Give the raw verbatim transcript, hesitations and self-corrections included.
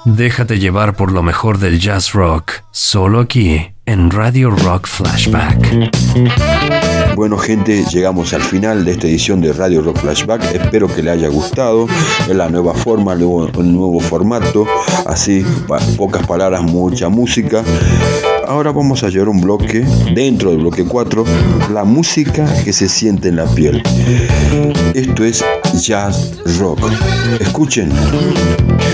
Déjate llevar por lo mejor del jazz rock, solo aquí en Radio Rock Flashback. Bueno, gente, llegamos al final de esta edición de Radio Rock Flashback. Espero que le haya gustado. Es la nueva forma, el nuevo, el nuevo formato. Así, pa- pocas palabras, mucha música. Ahora vamos a llevar un bloque, dentro del bloque cuatro, la música que se siente en la piel. Esto es jazz rock. Escuchen.